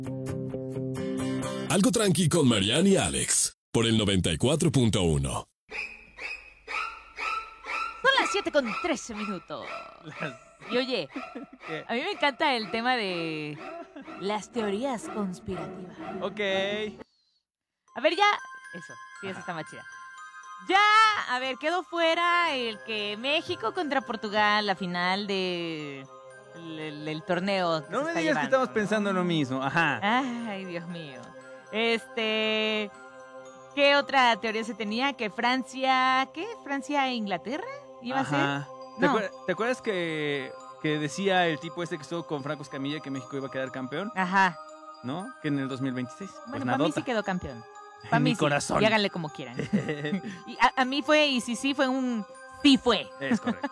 Algo tranqui con Marianne y Alex, por el 94.1. Son las 7:13. Y oye, ¿Qué? a mí me encanta el tema de las teorías conspirativas. Ok. A ver, ya. Eso, sí, esa está más chida. Ya, a ver, quedó fuera el que México contra Portugal, la final de el torneo. No se me está digas que llevando, estamos ¿no? pensando en lo mismo. Ajá. Ay, Dios mío. ¿Qué otra teoría se tenía? Que Francia, ¿qué? ¿Francia e Inglaterra iba a ser? Ajá. No. ¿Te acuerdas que decía el tipo este que estuvo con Franco Escamilla que México iba a quedar campeón? Ajá. ¿No? Que en el 2026. Bueno, Pues para mí nadota. sí quedó campeón. En Para mí mi sí. corazón. Y háganle como quieran. Y a mí fue, y si sí fue un... Sí fue. Es correcto.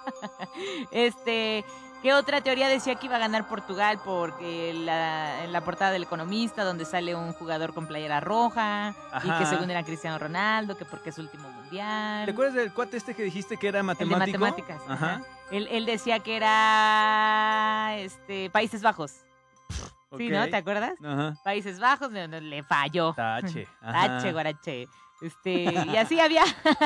¿Qué otra teoría decía que iba a ganar Portugal? Porque en la portada del Economista, donde sale un jugador con playera roja, y que Ajá. según era Cristiano Ronaldo, que porque es su último mundial. ¿Te acuerdas del cuate este que dijiste que era El de matemático? matemáticas. Ajá. Él decía que era Países Bajos. Sí, Ok. ¿no? ¿Te acuerdas? Ajá. Países Bajos, no, le falló. Tache. Ajá. Tache, guarache. Y así había.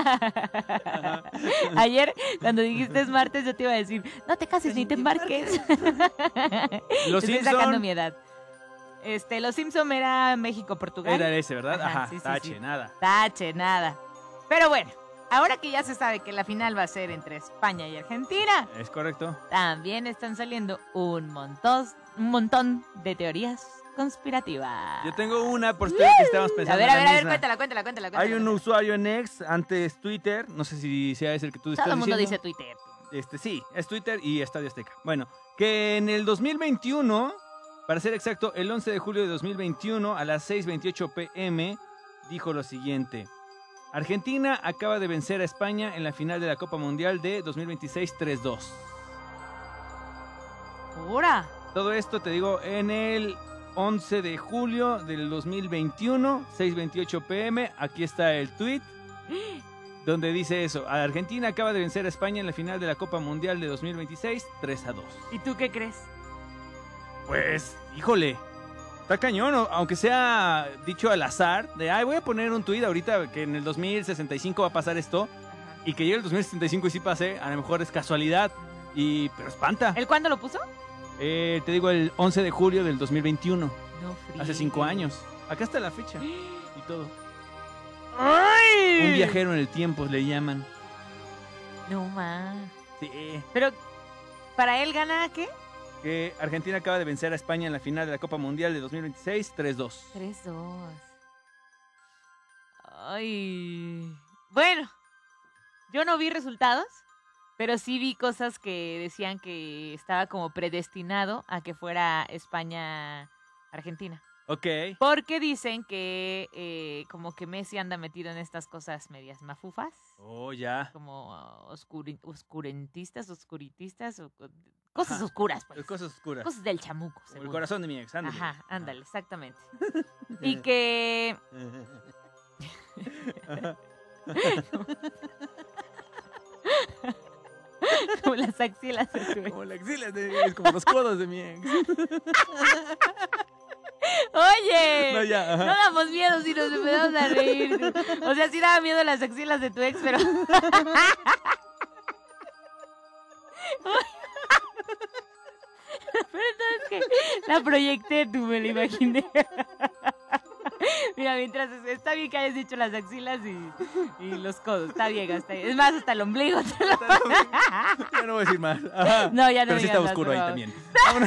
Ayer, cuando dijiste es martes, yo te iba a decir, no te cases ni te embarques. Los Estoy sacando Simpson. mi edad. Los Simpson era México-Portugal. Era ese, ¿verdad? Ajá. sí, sí, Tache, sí. nada. Tache, nada. Pero bueno, ahora que ya se sabe que la final va a ser entre España y Argentina, Es correcto. también están saliendo un montón de teorías conspirativas. Yo tengo una por si que estábamos pensando A en la ver, misma. cuéntala. Hay un usuario en X, antes Twitter, no sé si sea ese el que tú estás Todo el mundo diciendo. dice Twitter. Sí, es Twitter y Estadio Azteca. Bueno, que en el 2021, para ser exacto, el 11 de julio de 2021 a las 6:28 p.m. dijo lo siguiente: Argentina acaba de vencer a España en la final de la Copa Mundial de 2026 3-2. ¡Hora! Todo esto te digo en el 11 de julio del 2021, 6:28 p.m. Aquí está el tweet donde dice eso: Argentina acaba de vencer a España en la final de la Copa Mundial de 2026 3-2. ¿Y tú qué crees? Pues, híjole, está cañón, aunque sea dicho al azar, de, voy a poner un tuit ahorita que en el 2065 va a pasar esto, y que llegue el 2065 y sí pase, a lo mejor es casualidad, pero espanta. ¿El cuándo lo puso? Te digo, el 11 de julio del 2021, No, frío. hace 5 años. Acá está la fecha y todo. ¡Ay! Un viajero en el tiempo le llaman. No más. Sí. Pero, ¿para él gana qué? Que Argentina acaba de vencer a España en la final de la Copa Mundial de 2026 3-2. 3-2. Ay. Bueno, yo no vi resultados, pero sí vi cosas que decían que estaba como predestinado a que fuera España-Argentina. Ok. Porque dicen que como que Messi anda metido en estas cosas medias mafufas, Oh, ya. como oscuritistas, cosas Ajá. oscuras, pues. Cosas oscuras. Cosas del chamuco, Como el seguro. corazón de mi ex, ándale. Ajá, ándale, exactamente. Y que... como las axilas de tu ex. Como la axila de mi ex, como los codos de mi ex. Oye, No, ya, ajá. no damos miedo si nos empezamos a reír. O sea, sí daba miedo las axilas de tu ex, pero... Pero entonces que la proyecté, tú me la imaginé. Mira, mientras está bien que hayas dicho las axilas y los codos, está bien, está bien. Es más, hasta el ombligo. Ya no voy a decir más. Ajá. No, ya no Pero sí digas está más, oscuro por ahí favor. también. Vámonos.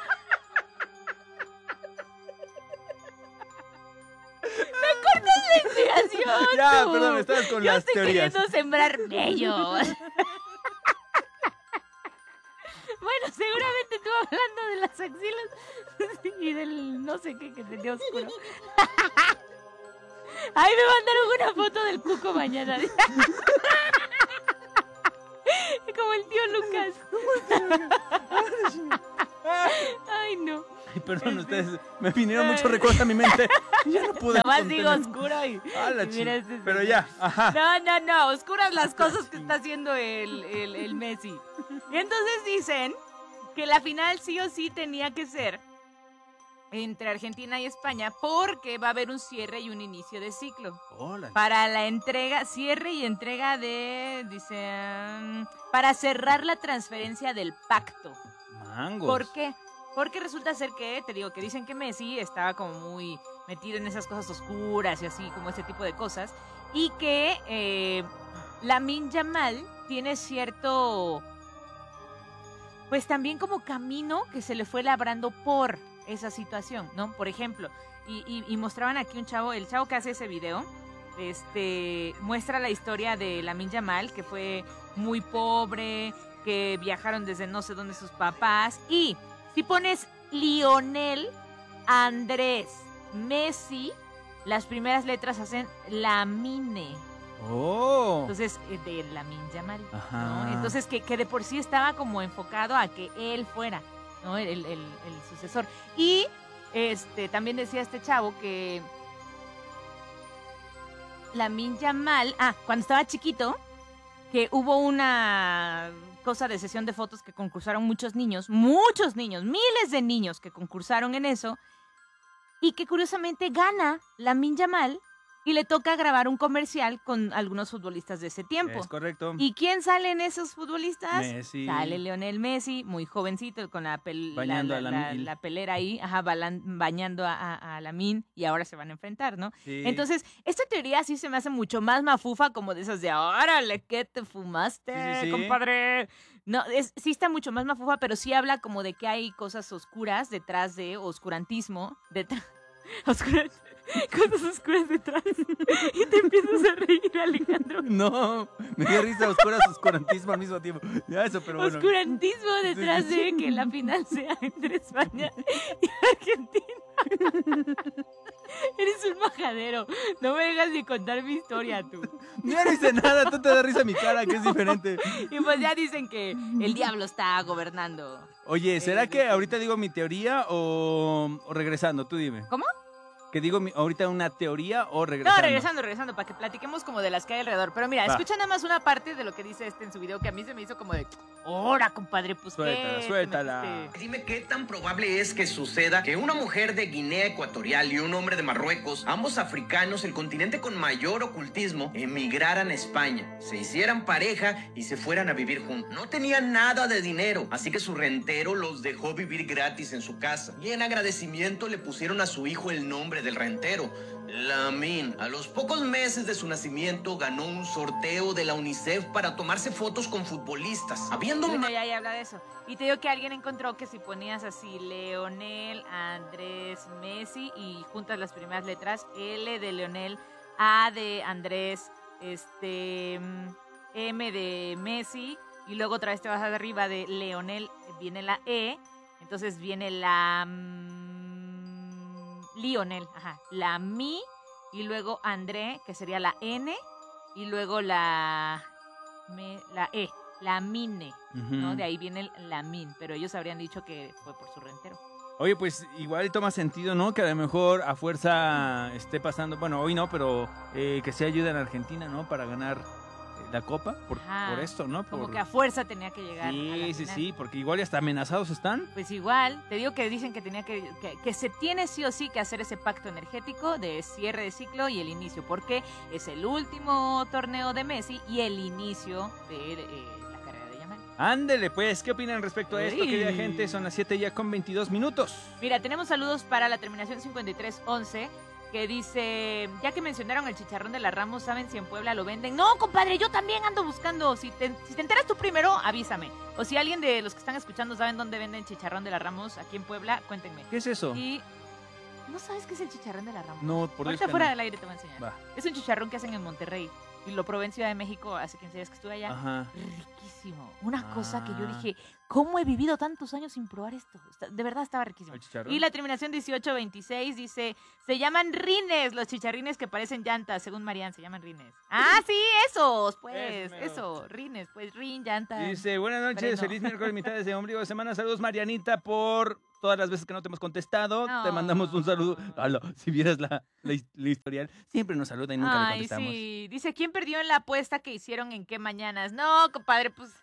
Inspiración, Ya, tú. perdón, estabas con Yo las estoy teorías. queriendo sembrar bellos. Bueno, seguramente tú hablando de las axilas y del no sé qué que tenía oscuro. Ay, me mandaron una foto del cuco mañana. Como el tío Lucas. Ay, no. Ay, perdón, ustedes me vinieron muchos recuerdos a mi mente. Ya no pude. Nomás digo contener. oscuro y... Ah, la y mira, chi- este- Pero ya, ajá. No, oscuras las cosas que está haciendo el Messi. Y entonces dicen que la final sí o sí tenía que ser entre Argentina y España porque va a haber un cierre y un inicio de ciclo. Hola. Para la entrega, cierre y entrega dice, para cerrar la transferencia del pacto. Mangos. ¿Por qué? Porque resulta ser que, te digo, que dicen que Messi estaba como muy metido en esas cosas oscuras y así, como ese tipo de cosas, y que Lamine Yamal tiene cierto, pues también como camino que se le fue labrando por esa situación, ¿no? Por ejemplo, y mostraban aquí un chavo, el chavo que hace ese video, muestra la historia de Lamine Yamal, que fue muy pobre, que viajaron desde no sé dónde sus papás, y si pones Lionel Andrés Messi, las primeras letras hacen Lamine. Oh. Entonces, de Lamine Yamal, Ajá. ¿no? Entonces, que de por sí estaba como enfocado a que él fuera, ¿no? El sucesor. Y también decía este chavo que Lamine Yamal, cuando estaba chiquito, que hubo una cosa de sesión de fotos que concursaron muchos niños, miles de niños que concursaron en eso, y que curiosamente gana Lamine Yamal y le toca grabar un comercial con algunos futbolistas de ese tiempo. Es correcto. ¿Y quién sale en esos futbolistas? Messi. Sale Lionel Messi, muy jovencito, con Bañando a Lamine. la pelera ahí, bañando a Lamine, y ahora se van a enfrentar, ¿no? Sí. Entonces, esta teoría sí se me hace mucho más mafufa, como de esas de, órale, ¿qué te fumaste, Sí. compadre? No, sí está mucho más mafufa, pero sí habla como de que hay cosas oscuras detrás de oscurantismo, cosas oscuras detrás. Y te empiezas a reír, Alejandro. No, me dio risa oscurantismo al mismo tiempo. Ya eso, pero bueno. Oscurantismo detrás de que la final sea entre España y Argentina. Eres un majadero. No me dejas ni contar mi historia, tú. No dice nada, tú te das risa a mi cara, que es diferente. Y pues ya dicen que el diablo está gobernando. Oye, ¿será que ahorita digo mi teoría o regresando? Tú dime. ¿Cómo? ¿Que digo ahorita una teoría o regresando? No, regresando, para que platiquemos como de las que hay alrededor. Pero mira, escucha nada más una parte de lo que dice en su video, que a mí se me hizo como de, ¡hora, compadre! Pues Suéltala. Dime qué tan probable es que suceda que una mujer de Guinea Ecuatorial y un hombre de Marruecos, ambos africanos, el continente con mayor ocultismo, emigraran a España, se hicieran pareja y se fueran a vivir juntos. No tenían nada de dinero, así que su rentero los dejó vivir gratis en su casa. Y en agradecimiento le pusieron a su hijo el nombre del rentero, Lamine. A los pocos meses de su nacimiento ganó un sorteo de la UNICEF para tomarse fotos con futbolistas. Habiendo Bueno, ya habla de eso. Y te digo que alguien encontró que si ponías así Leonel, Andrés, Messi y juntas las primeras letras, L de Leonel, A de Andrés, M de Messi, y luego otra vez te vas arriba de Leonel, viene la E, entonces viene la Lionel, la Mi, y luego André, que sería la N, y luego la E, la Mine, ¿no? De ahí viene el Lamine, pero ellos habrían dicho que fue por su rentero. Oye, pues igual toma sentido, ¿no? Que a lo mejor a fuerza esté pasando, bueno, hoy no, pero que se ayude en Argentina, ¿no? Para ganar la copa por esto, ¿no? Como que a fuerza tenía que llegar. Sí, porque igual ya hasta amenazados están. Pues igual, te digo que dicen que tenía que se tiene sí o sí que hacer ese pacto energético de cierre de ciclo y el inicio, porque es el último torneo de Messi y el inicio de la carrera de Yamal. Ándele, pues, ¿qué opinan respecto a esto, Sí. querida gente? Son las 7 ya con 22 minutos. Mira, tenemos saludos para la terminación 5311, que dice, ya que mencionaron el chicharrón de la Ramos, ¿saben si en Puebla lo venden? No, compadre, yo también ando buscando. Si te enteras tú primero, avísame. O si alguien de los que están escuchando saben dónde venden chicharrón de la Ramos aquí en Puebla, cuéntenme. ¿Qué es eso? Y ¿no sabes qué es el chicharrón de la Ramos? No, por Dios Ahorita que fuera no. del aire te voy a enseñar. Va. Es un chicharrón que hacen en Monterrey. Y lo probé en Ciudad de México hace 15 días que estuve allá. Ajá. Riquísimo. Una cosa que yo Ah. dije, ¿cómo he vivido tantos años sin probar esto? De verdad estaba riquísimo. ¿El chicharrón? Y la terminación 1826 dice, se llaman rines, los chicharrines que parecen llantas, según Marian, se llaman rines. Ah, sí, esos, pues, eso, rines, pues, llanta. Dice, buenas noches, Freno. feliz miércoles, mitades de ombligo de semana. Saludos, Marianita, por todas las veces que no te hemos contestado. No. Te mandamos un saludo. Hola, si vieras la historial, siempre nos saluda y nunca le Ay, contestamos. sí. Dice, ¿quién perdió en la apuesta que hicieron en qué mañanas? No, compadre, pues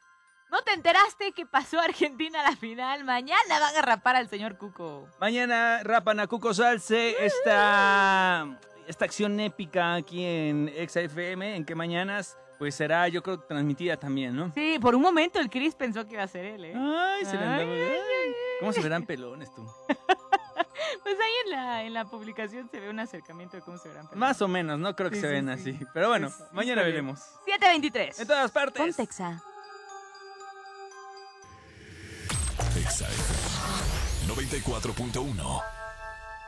¿No te enteraste que pasó Argentina a la final? Mañana van a rapar al señor Cuco. Mañana rapan a Cuco Salce esta acción épica aquí en Exa FM, en que mañanas pues será, yo creo, transmitida también, ¿no? Sí, por un momento el Chris pensó que iba a ser él, ¿eh? Ay, se le andaba. Ay, ay, ay. ¿Cómo se verán pelones tú? Pues ahí en la publicación se ve un acercamiento de cómo se verán. Más o menos, no creo que Sí, se sí, ven sí. así. Pero bueno, Sí, sí, mañana está bien. veremos. 7:23. En todas partes. Contexa. Exa FM 94.1.